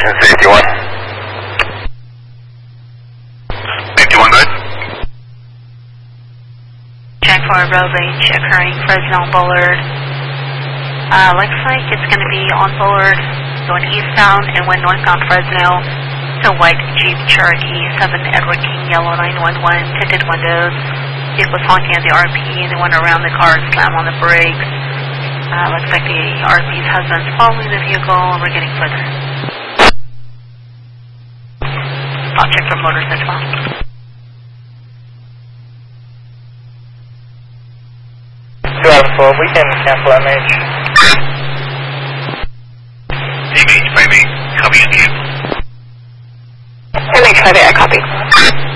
Station Safety 1. Safety 1, good. Check for road rage occurring Fresno Bullard. Looks like it's going to be on Bullard, going eastbound and went northbound Fresno. It's a white Jeep Cherokee, 7 Edward King Yellow 911, tinted windows. It was honking at the RP and they went around the car and slammed on the brakes. Looks like the RP's husband's following the vehicle and we're getting further. I'll check for motors as well. We can cancel MH. MH 58, copy you. MH 58, I copy.